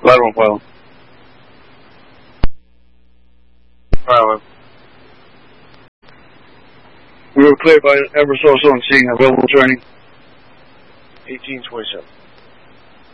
Claro, puedo. Alright, we were cleared by Eversource on scene. Available training. 1827.